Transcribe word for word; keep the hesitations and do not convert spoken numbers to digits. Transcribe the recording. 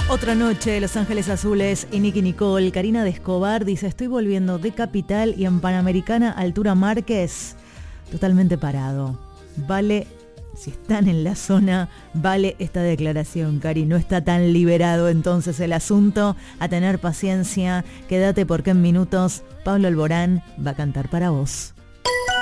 Otra noche, Los Ángeles Azules y Nicky Nicole. Karina de Escobar dice, estoy volviendo de Capital y en Panamericana, altura Márquez, totalmente parado. Vale, si están en la zona, vale esta declaración, Cari. No está tan liberado entonces el asunto. A tener paciencia. Quédate porque en minutos Pablo Alborán va a cantar para vos.